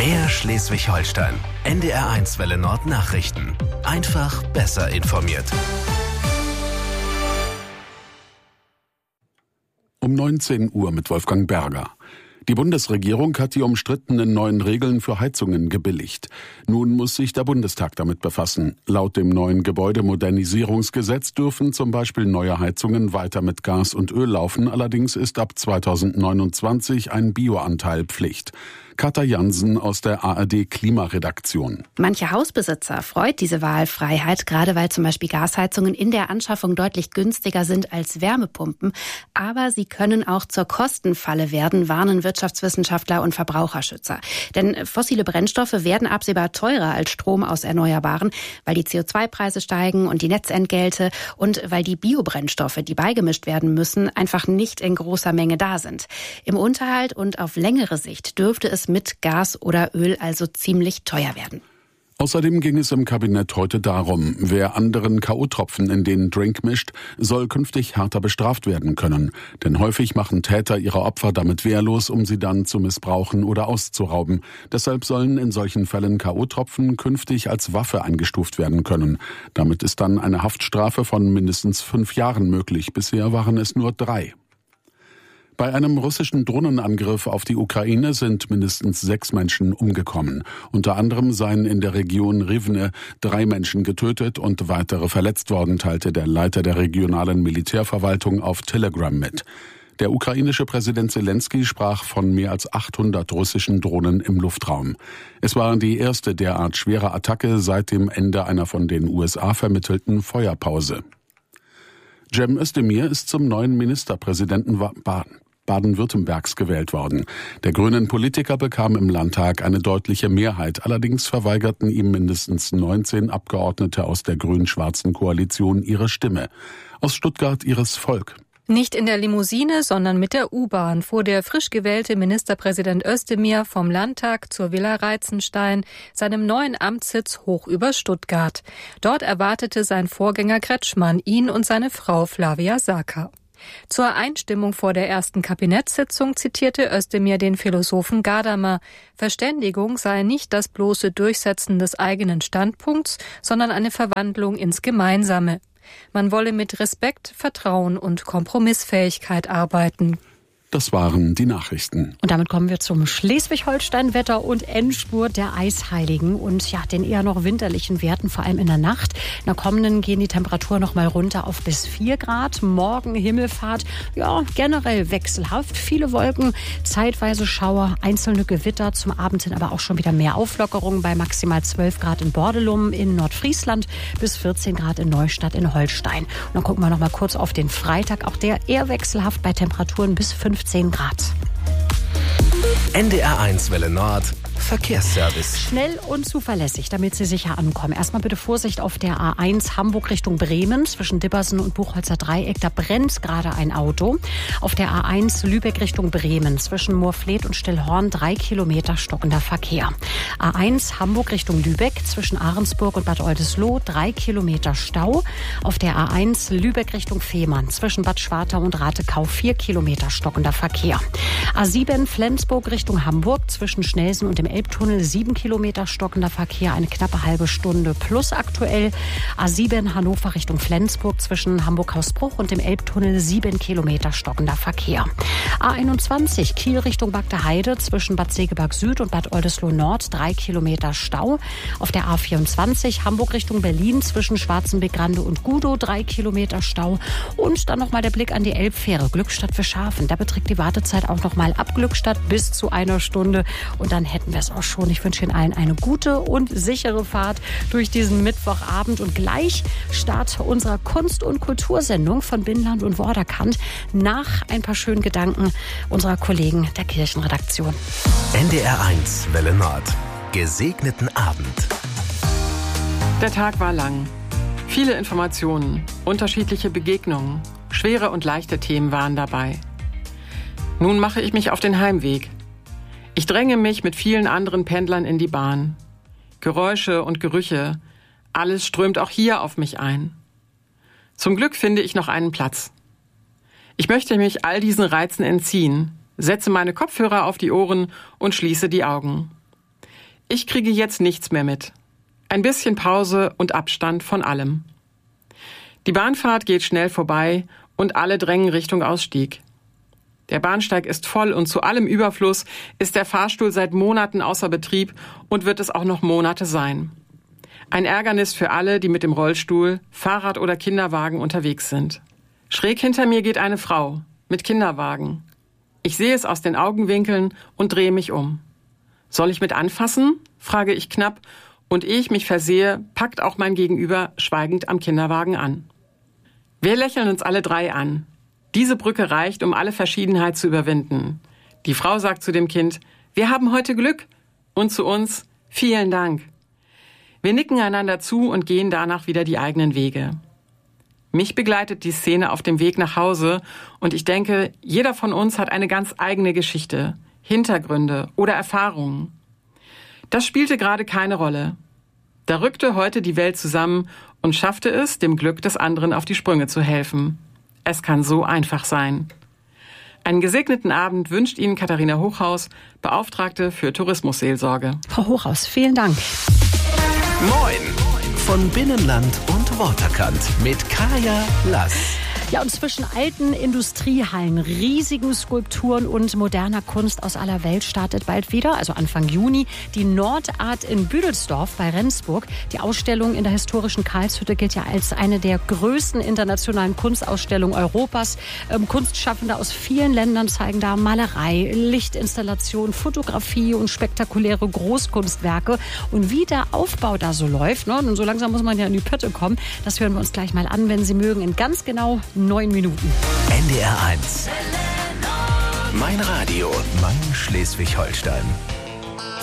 Mehr Schleswig-Holstein. NDR1 Welle Nord Nachrichten. Einfach besser informiert. Um 19 Uhr mit Wolfgang Berger. Die Bundesregierung hat die umstrittenen neuen Regeln für Heizungen gebilligt. Nun muss sich der Bundestag damit befassen. Laut dem neuen Gebäudemodernisierungsgesetz dürfen zum Beispiel neue Heizungen weiter mit Gas und Öl laufen. Allerdings ist ab 2029 ein Bioanteil Pflicht. Katja Jansen aus der ARD Klimaredaktion. Manche Hausbesitzer freut diese Wahlfreiheit, gerade weil zum Beispiel Gasheizungen in der Anschaffung deutlich günstiger sind als Wärmepumpen. Aber sie können auch zur Kostenfalle werden, warnen Wirtschaftswissenschaftler und Verbraucherschützer. Denn fossile Brennstoffe werden absehbar teurer als Strom aus Erneuerbaren, weil die CO2-Preise steigen und die Netzentgelte und weil die Biobrennstoffe, die beigemischt werden müssen, einfach nicht in großer Menge da sind. Im Unterhalt und auf längere Sicht dürfte es mit Gas oder Öl also ziemlich teuer werden. Außerdem ging es im Kabinett heute darum, wer anderen K.O.-Tropfen in den Drink mischt, soll künftig härter bestraft werden können. Denn häufig machen Täter ihre Opfer damit wehrlos, um sie dann zu missbrauchen oder auszurauben. Deshalb sollen in solchen Fällen K.O.-Tropfen künftig als Waffe eingestuft werden können. Damit ist dann eine Haftstrafe von mindestens 5 Jahren möglich. Bisher waren es nur 3. Bei einem russischen Drohnenangriff auf die Ukraine sind mindestens 6 Menschen umgekommen. Unter anderem seien in der Region Rivne 3 Menschen getötet und weitere verletzt worden, teilte der Leiter der regionalen Militärverwaltung auf Telegram mit. Der ukrainische Präsident Zelensky sprach von mehr als 800 russischen Drohnen im Luftraum. Es war die erste derart schwere Attacke seit dem Ende einer von den USA vermittelten Feuerpause. Cem Özdemir ist zum neuen Ministerpräsidenten Baden-Württembergs gewählt worden. Der grünen Politiker bekam im Landtag eine deutliche Mehrheit. Allerdings verweigerten ihm mindestens 19 Abgeordnete aus der grün-schwarzen Koalition ihre Stimme. Aus Stuttgart Iris Volk. Nicht in der Limousine, sondern mit der U-Bahn fuhr der frisch gewählte Ministerpräsident Özdemir vom Landtag zur Villa Reitzenstein, seinem neuen Amtssitz hoch über Stuttgart. Dort erwartete sein Vorgänger Kretschmann ihn und seine Frau Flavia Saker. Zur Einstimmung vor der ersten Kabinettssitzung zitierte Özdemir den Philosophen Gadamer. Verständigung sei nicht das bloße Durchsetzen des eigenen Standpunkts, sondern eine Verwandlung ins Gemeinsame. Man wolle mit Respekt, Vertrauen und Kompromissfähigkeit arbeiten. Das waren die Nachrichten. Und damit kommen wir zum Schleswig-Holstein-Wetter und Endspurt der Eisheiligen und den eher noch winterlichen Werten, vor allem in der Nacht. In der kommenden gehen die Temperaturen noch mal runter auf bis 4 Grad. Morgen Himmelfahrt, generell wechselhaft. Viele Wolken, zeitweise Schauer, einzelne Gewitter. Zum Abend hin aber auch schon wieder mehr Auflockerungen bei maximal 12 Grad in Bordelum in Nordfriesland bis 14 Grad in Neustadt in Holstein. Und dann gucken wir noch mal kurz auf den Freitag. Auch der eher wechselhaft bei Temperaturen bis 15 Grad. NDR1 Welle Nord Verkehrsservice. Schnell und zuverlässig, damit Sie sicher ankommen. Erstmal bitte Vorsicht auf der A1 Hamburg Richtung Bremen zwischen Dibbersen und Buchholzer Dreieck. Da brennt gerade ein Auto. Auf der A1 Lübeck Richtung Bremen zwischen Moorfleet und Stillhorn 3 Kilometer stockender Verkehr. A1 Hamburg Richtung Lübeck zwischen Ahrensburg und Bad Oldesloe 3 Kilometer Stau. Auf der A1 Lübeck Richtung Fehmarn zwischen Bad Schwartau und Ratekau 4 Kilometer stockender Verkehr. A7 Flensburg Richtung Hamburg zwischen Schnelsen und dem Elbtunnel 7 Kilometer stockender Verkehr, eine knappe halbe Stunde plus aktuell. A7 Hannover Richtung Flensburg zwischen Hamburg-Hausbruch und dem Elbtunnel 7 Kilometer stockender Verkehr. A21 Kiel Richtung Bagdeheide zwischen Bad Segeberg Süd und Bad Oldesloe Nord 3 Kilometer Stau. Auf der A24 Hamburg Richtung Berlin zwischen Schwarzenbeck-Grande und Gudow 3 Kilometer Stau. Und dann nochmal der Blick an die Elbfähre Glückstadt für Schafen. Da beträgt die Wartezeit auch nochmal ab Glückstadt bis zu 1 Stunde. Und dann hätten wir es auch schon. Ich wünsche Ihnen allen eine gute und sichere Fahrt durch diesen Mittwochabend und gleich Start unserer Kunst- und Kultursendung von Binnenland und Vorderkant nach ein paar schönen Gedanken unserer Kollegen der Kirchenredaktion. NDR1 Welle Nord. Gesegneten Abend. Der Tag war lang. Viele Informationen, unterschiedliche Begegnungen, schwere und leichte Themen waren dabei. Nun mache ich mich auf den Heimweg. Ich dränge mich mit vielen anderen Pendlern in die Bahn. Geräusche und Gerüche, alles strömt auch hier auf mich ein. Zum Glück finde ich noch einen Platz. Ich möchte mich all diesen Reizen entziehen, setze meine Kopfhörer auf die Ohren und schließe die Augen. Ich kriege jetzt nichts mehr mit. Ein bisschen Pause und Abstand von allem. Die Bahnfahrt geht schnell vorbei und alle drängen Richtung Ausstieg. Der Bahnsteig ist voll und zu allem Überfluss ist der Fahrstuhl seit Monaten außer Betrieb und wird es auch noch Monate sein. Ein Ärgernis für alle, die mit dem Rollstuhl, Fahrrad oder Kinderwagen unterwegs sind. Schräg hinter mir geht eine Frau mit Kinderwagen. Ich sehe es aus den Augenwinkeln und drehe mich um. Soll ich mit anfassen? Frage ich knapp und ehe ich mich versehe, packt auch mein Gegenüber schweigend am Kinderwagen an. Wir lächeln uns alle drei an. Diese Brücke reicht, um alle Verschiedenheit zu überwinden. Die Frau sagt zu dem Kind, wir haben heute Glück. Und zu uns, vielen Dank. Wir nicken einander zu und gehen danach wieder die eigenen Wege. Mich begleitet die Szene auf dem Weg nach Hause und ich denke, jeder von uns hat eine ganz eigene Geschichte, Hintergründe oder Erfahrungen. Das spielte gerade keine Rolle. Da rückte heute die Welt zusammen und schaffte es, dem Glück des anderen auf die Sprünge zu helfen. Es kann so einfach sein. Einen gesegneten Abend wünscht Ihnen Katharina Hochhaus, Beauftragte für Tourismusseelsorge. Frau Hochhaus, vielen Dank. Moin von Binnenland und Waterkant mit Kaya Lass. Ja, und zwischen alten Industriehallen, riesigen Skulpturen und moderner Kunst aus aller Welt startet bald wieder, also Anfang Juni, die Nordart in Büdelsdorf bei Rendsburg. Die Ausstellung in der historischen Karlshütte gilt ja als eine der größten internationalen Kunstausstellungen Europas. Kunstschaffende aus vielen Ländern zeigen da Malerei, Lichtinstallation, Fotografie und spektakuläre Großkunstwerke. Und wie der Aufbau da so läuft, ne? Und so langsam muss man ja in die Pötte kommen, das hören wir uns gleich mal an, wenn Sie mögen, in ganz genau 9 Minuten. NDR 1. Mein Radio, mein Schleswig-Holstein.